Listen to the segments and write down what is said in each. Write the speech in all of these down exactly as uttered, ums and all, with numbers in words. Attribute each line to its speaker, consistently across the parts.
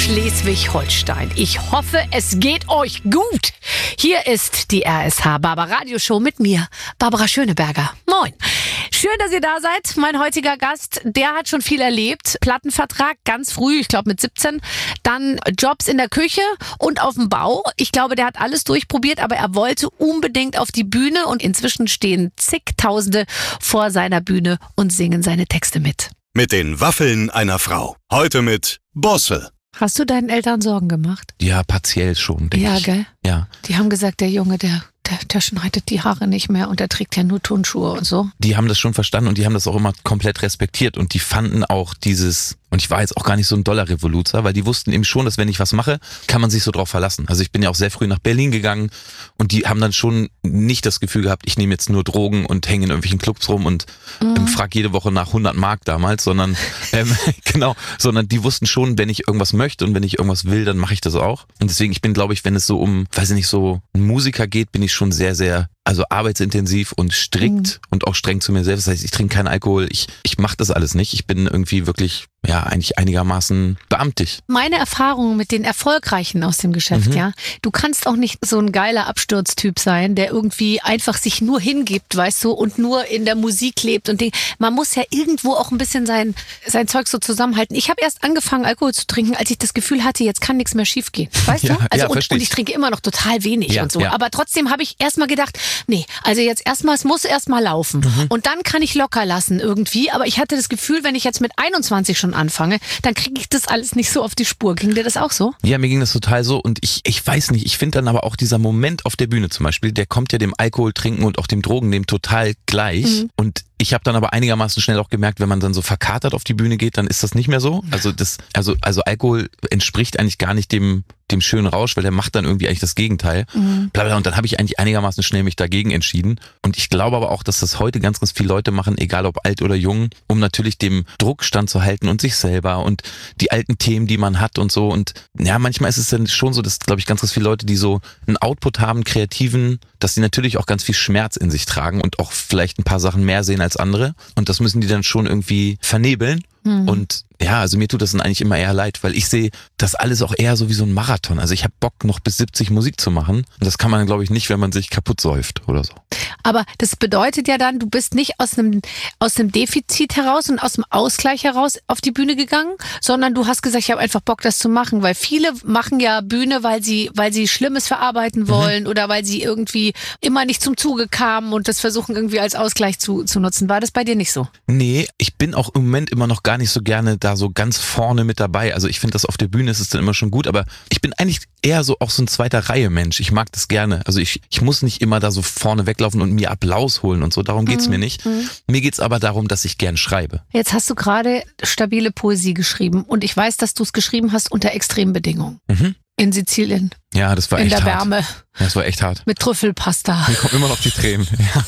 Speaker 1: Schleswig-Holstein. Ich hoffe, es geht euch gut. Hier ist die R S H Barbara Radioshow mit mir, Barbara Schöneberger. Moin. Schön, dass ihr da seid. Mein heutiger Gast, der hat schon viel erlebt. Plattenvertrag, ganz früh, ich glaube mit siebzehn. Dann Jobs in der Küche und auf dem Bau. Ich glaube, der hat alles durchprobiert, aber er wollte unbedingt auf die Bühne und inzwischen stehen zigtausende vor seiner Bühne und singen seine Texte mit.
Speaker 2: Mit den Waffeln einer Frau. Heute mit Bosse.
Speaker 1: Hast du deinen Eltern Sorgen gemacht?
Speaker 3: Ja, partiell schon, denke
Speaker 1: Ja,
Speaker 3: ich.
Speaker 1: gell?
Speaker 3: Ja.
Speaker 1: Die haben gesagt, der Junge, der, der, der schneidet die Haare nicht mehr und der trägt ja nur Turnschuhe und so.
Speaker 3: Die haben das schon verstanden und die haben das auch immer komplett respektiert und die fanden auch dieses, und ich war jetzt auch gar nicht so ein Dollar-Revoluzer, weil die wussten eben schon, dass wenn ich was mache, kann man sich so drauf verlassen. Also ich bin ja auch sehr früh nach Berlin gegangen und die haben dann schon nicht das Gefühl gehabt, ich nehme jetzt nur Drogen und hänge in irgendwelchen Clubs rum und mhm. ähm, frag jede Woche nach hundert Mark damals, sondern ähm, genau, sondern die wussten schon, wenn ich irgendwas möchte und wenn ich irgendwas will, dann mache ich das auch. Und deswegen, ich bin, glaube ich, wenn es so um, weiß ich nicht, so einen Musiker geht, bin ich schon sehr, sehr also arbeitsintensiv und strikt mhm. und auch streng zu mir selbst. Das heißt, ich trinke keinen Alkohol, ich ich mache das alles nicht. Ich bin irgendwie wirklich, ja, eigentlich einigermaßen beamtig.
Speaker 1: Meine Erfahrungen mit den Erfolgreichen aus dem Geschäft,
Speaker 3: Mhm.
Speaker 1: ja. Du kannst auch nicht so ein geiler Absturztyp sein, der irgendwie einfach sich nur hingibt, weißt du, und nur in der Musik lebt und Ding. Man muss ja irgendwo auch ein bisschen sein, sein Zeug so zusammenhalten. Ich habe erst angefangen, Alkohol zu trinken, als ich das Gefühl hatte, jetzt kann nichts mehr schiefgehen. Weißt
Speaker 3: Ja,
Speaker 1: du? Also
Speaker 3: ja,
Speaker 1: und,
Speaker 3: versteh
Speaker 1: und
Speaker 3: ich.
Speaker 1: ich trinke immer noch total wenig
Speaker 3: Ja,
Speaker 1: und so.
Speaker 3: ja.
Speaker 1: Aber trotzdem habe ich erstmal gedacht, nee, also jetzt erstmal, es muss erstmal laufen.
Speaker 3: Mhm.
Speaker 1: Und dann kann ich locker lassen irgendwie. Aber ich hatte das Gefühl, wenn ich jetzt mit einundzwanzig schon anfange, dann kriege ich das alles nicht so auf die Spur. Ging dir das auch so?
Speaker 3: Ja, mir ging das total so und ich ich weiß nicht, ich finde dann aber auch dieser Moment auf der Bühne zum Beispiel, der kommt ja dem Alkohol trinken und auch dem Drogennehmen total gleich
Speaker 1: Mhm.
Speaker 3: und ich habe dann aber einigermaßen schnell auch gemerkt, wenn man dann so verkatert auf die Bühne geht, dann ist das nicht mehr so. Also das, also also Alkohol entspricht eigentlich gar nicht dem dem schönen Rausch, weil der macht dann irgendwie eigentlich das Gegenteil.
Speaker 1: Mhm.
Speaker 3: Blablabla. Und dann habe ich eigentlich einigermaßen schnell mich dagegen entschieden. Und ich glaube aber auch, dass das heute ganz, ganz viele Leute machen, egal ob alt oder jung, um natürlich dem Druck standzuhalten und sich selber und die alten Themen, die man hat und so. Und ja, manchmal ist es dann schon so, dass, glaube ich, ganz, ganz viele Leute, die so einen Output haben, kreativen, dass die natürlich auch ganz viel Schmerz in sich tragen und auch vielleicht ein paar Sachen mehr sehen als andere. Und das müssen die dann schon irgendwie vernebeln.
Speaker 1: Mhm.
Speaker 3: Und ja, also mir tut das dann eigentlich immer eher leid, weil ich sehe das alles auch eher so wie so ein Marathon. Also ich habe Bock, noch bis siebzig Musik zu machen. Und das kann man, glaube ich, nicht, wenn man sich kaputt säuft oder so.
Speaker 1: Aber das bedeutet ja dann, du bist nicht aus einem, aus einem Defizit heraus und aus dem Ausgleich heraus auf die Bühne gegangen, sondern du hast gesagt, ich habe einfach Bock, das zu machen. Weil viele machen ja Bühne, weil sie, weil sie Schlimmes verarbeiten wollen mhm. oder weil sie irgendwie immer nicht zum Zuge kamen und das versuchen irgendwie als Ausgleich zu, zu nutzen. War das bei dir nicht so?
Speaker 3: Nee, ich bin auch im Moment immer noch gar nicht so gerne da so ganz vorne mit dabei. Also ich finde, das auf der Bühne ist es dann immer schon gut, aber ich bin eigentlich eher so auch so ein zweiter Reihe Mensch. Ich mag das gerne. Also ich, ich muss nicht immer da so vorne weglaufen und mir Applaus holen und so. Darum geht's
Speaker 1: Mhm.
Speaker 3: mir nicht. Mir geht's aber darum, dass ich gern schreibe.
Speaker 1: Jetzt hast du gerade stabile Poesie geschrieben und ich weiß, dass du es geschrieben hast unter extremen Bedingungen.
Speaker 3: Mhm.
Speaker 1: In Sizilien,
Speaker 3: Ja, das war
Speaker 1: in
Speaker 3: echt
Speaker 1: der
Speaker 3: hart.
Speaker 1: Wärme,
Speaker 3: Ja, das war echt hart.
Speaker 1: mit Trüffelpasta.
Speaker 3: Mir kommen immer noch die Tränen. Ja.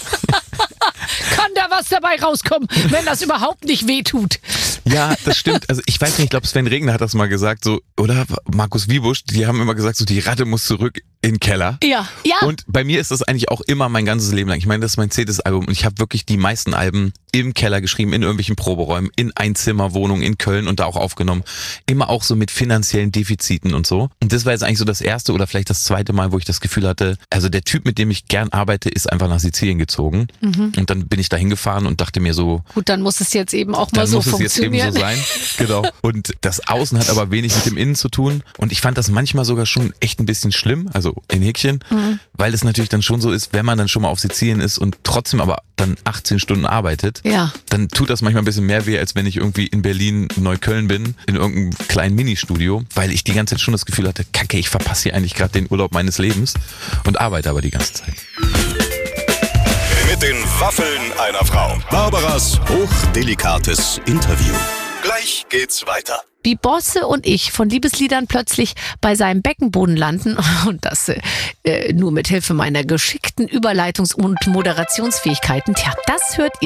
Speaker 1: Kann da was dabei rauskommen, wenn das überhaupt nicht wehtut?
Speaker 3: Ja, das stimmt. Also ich weiß nicht, ich glaube Sven Regner hat das mal gesagt, so, oder Markus Wiebusch, die haben immer gesagt, so die Ratte muss zurück in den Keller.
Speaker 1: Ja, ja.
Speaker 3: Und bei mir ist das eigentlich auch immer mein ganzes Leben lang. Ich meine, das ist mein zehntes Album und ich habe wirklich die meisten Alben im Keller geschrieben, in irgendwelchen Proberäumen, in Einzimmerwohnungen in Köln und da auch aufgenommen. Immer auch so mit finanziellen Defiziten und so. Und das war jetzt eigentlich so das erste oder vielleicht das zweite Mal, wo ich das Gefühl hatte, also der Typ, mit dem ich gern arbeite, ist einfach nach Sizilien gezogen. Mhm. Und dann bin ich da hingefahren und dachte mir so,
Speaker 1: Gut, dann muss es jetzt eben auch mal
Speaker 3: dann
Speaker 1: so
Speaker 3: muss es jetzt eben
Speaker 1: funktionieren.
Speaker 3: so sein. Genau. Und das Außen hat aber wenig mit dem Innen zu tun. Und ich fand das manchmal sogar schon echt ein bisschen schlimm, also in Häkchen, mhm. weil es natürlich dann schon so ist, wenn man dann schon mal auf Sizilien ist und trotzdem aber dann achtzehn Stunden arbeitet,
Speaker 1: Ja.
Speaker 3: dann tut das manchmal ein bisschen mehr weh, als wenn ich irgendwie in Berlin, Neukölln bin, in irgendeinem kleinen Ministudio, weil ich die ganze Zeit schon das Gefühl hatte, kacke, ich verpasse hier eigentlich gerade den Urlaub meines Lebens und arbeite aber die ganze Zeit.
Speaker 2: Mit den Waffeln einer Frau. Barbaras hochdelikates Interview. Gleich geht's weiter.
Speaker 1: Wie Bosse und ich von Liebesliedern plötzlich bei seinem Beckenboden landen und das äh, nur mit Hilfe meiner geschickten Überleitungs- und Moderationsfähigkeiten. Tja, das hört ihr